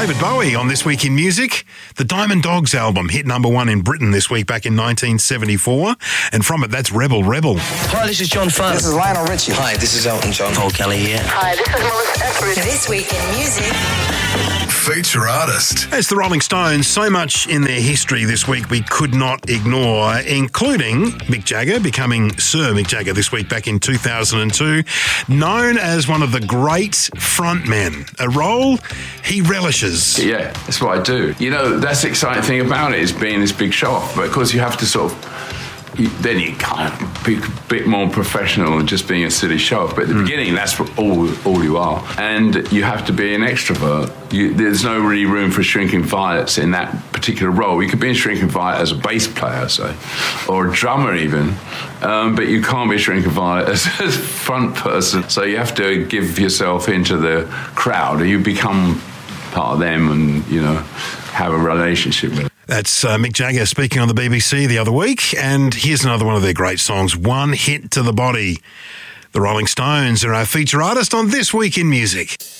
David Bowie on This Week in Music. The Diamond Dogs album hit number one in Britain this week back in 1974. And from it, that's Rebel Rebel. Hi, this is John Farr. This is Lionel Richie. Hi, this is Elton John. Paul Kelly here. Hi, this is Melissa Etheridge. This Week in Music. Feature artist. As the Rolling Stones, so much in their history this week we could not ignore, including Mick Jagger becoming Sir Mick Jagger this week back in 2002, known as one of the great frontmen, a role he relishes. Yeah, that's what I do. You know, that's the exciting thing about it, is being this big show off, because you have to sort of, then you kind of be a bit more professional than just being a silly show off. But at the beginning, that's all you are. And you have to be an extrovert. There's no really room for Shrinking Violets in that particular role. You could be in Shrinking Violet as a bass player, say, or a drummer even, but you can't be Shrinking Violet as a front person. So you have to give yourself into the crowd, or you become part of them and, you know, have a relationship with them. That's Mick Jagger speaking on the BBC the other week, and here's another one of their great songs, One Hit to the Body. The Rolling Stones are our feature artist on This Week in Music.